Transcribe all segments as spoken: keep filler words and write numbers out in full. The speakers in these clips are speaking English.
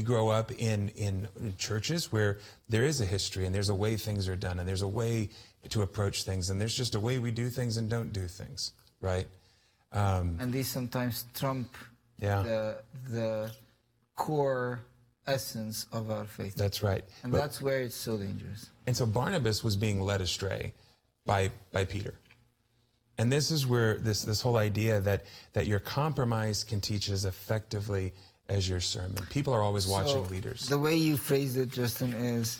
grow up in, in churches where there is a history and there's a way things are done and there's a way to approach things and there's just a way we do things and don't do things, right? Um, and these sometimes trump yeah. the the core essence of our faith. That's right. And but, that's where it's so dangerous. And so Barnabas was being led astray by by Peter. And this is where this this whole idea that that your compromise can teach as effectively as your sermon. People are always watching so leaders. The way you phrased it, Justin, is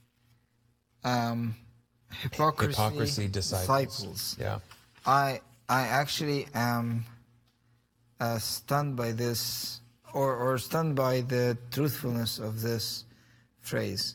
um, hypocrisy, hypocrisy disciples. disciples. Yeah. I I actually am uh, stunned by this, or or stunned by the truthfulness of this phrase.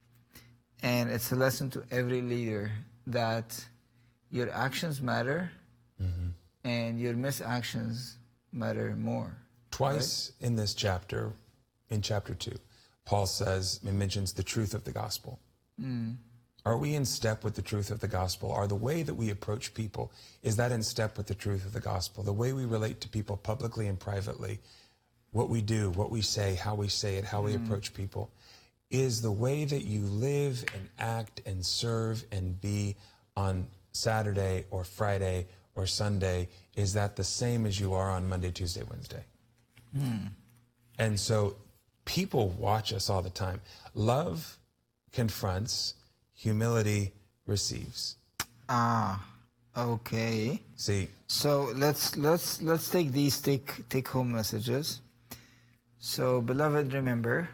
And it's a lesson to every leader that your actions matter, mm-hmm. and your misactions matter more. Twice right? in this chapter, in chapter two, Paul says, and mentions the truth of the gospel. Mm. Are we in step with the truth of the gospel? Are the way that we approach people, is that in step with the truth of the gospel? The way we relate to people publicly and privately, what we do, what we say, how we say it, how we mm. approach people, is the way that you live and act and serve and be on Saturday or Friday or Sunday, is that the same as you are on Monday, Tuesday, Wednesday? Mm. And so people watch us all the time. Love confronts, humility receives. Ah, okay. See. So let's let's let's take these take take home messages. So, beloved, remember,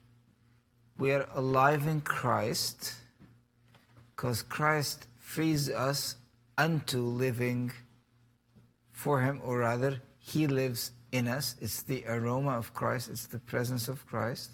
we are alive in Christ because Christ frees us unto living for Him, or rather, He lives in us. It's the aroma of Christ. It's the presence of Christ.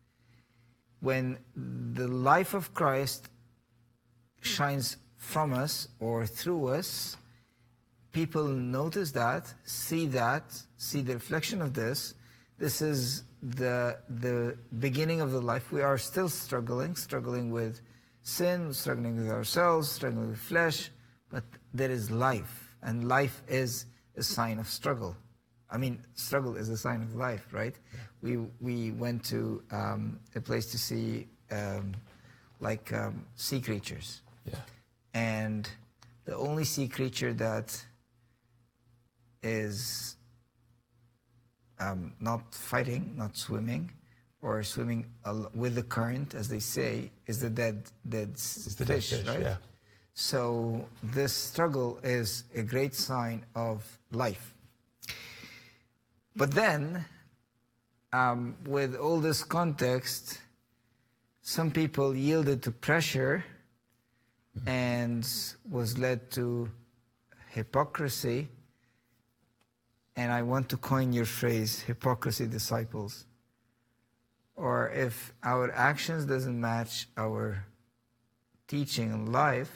When the life of Christ shines from us or through us, people notice that, see that, see the reflection of this. This is the the beginning of the life. We are still struggling, struggling with sin, struggling with ourselves, struggling with flesh, but there is life, and life is a sign of struggle. I mean, struggle is a sign of life, right? Yeah. We we went to um, a place to see um, like um, sea creatures. Yeah. And the only sea creature that is um, not fighting, not swimming, or swimming al- with the current, as they say, is the dead dead it's the fish, dead fish, right? Yeah. So this struggle is a great sign of life. But then, um, with all this context, some people yielded to pressure mm-hmm. and was led to hypocrisy. And I want to coin your phrase, hypocrisy disciples. Or if our actions doesn't match our teaching and life,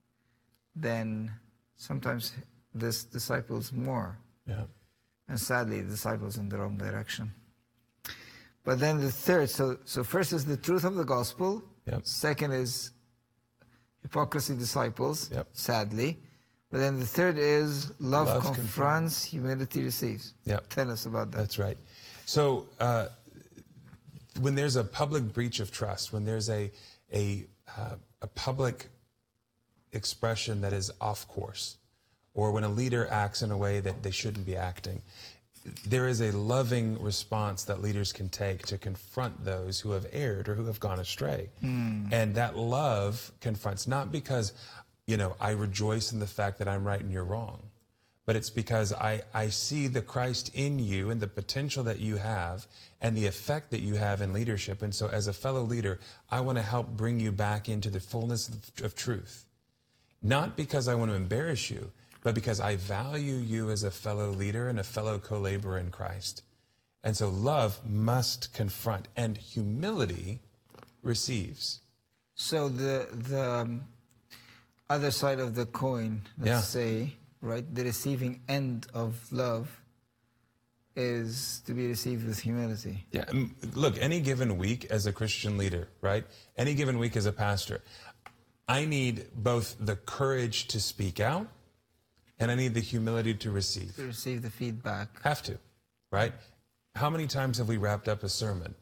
then sometimes this disciples more. Yeah. And sadly, disciples in the wrong direction. But then the third, so so first is the truth of the gospel. Yep. Second is hypocrisy disciples, yep. sadly. But then the third is love, love confronts, confronts, humility receives. Yep. Tell us about that. That's right. So uh, when there's a public breach of trust, when there's a a uh, a public expression that is off course, or when a leader acts in a way that they shouldn't be acting, there is a loving response that leaders can take to confront those who have erred or who have gone astray. Mm. And that love confronts, not because, you know, I rejoice in the fact that I'm right and you're wrong, but it's because I, I see the Christ in you and the potential that you have and the effect that you have in leadership. And so as a fellow leader, I want to help bring you back into the fullness of, of truth. Not because I want to embarrass you, but because I value you as a fellow leader and a fellow co-laborer in Christ. And so love must confront, and humility receives. So the the um, other side of the coin, let's yeah. say, right, the receiving end of love is to be received with humility. Yeah. Look, any given week as a Christian leader, right, any given week as a pastor, I need both the courage to speak out and I need the humility to receive. To receive the feedback. Have to, right? How many times have we wrapped up a sermon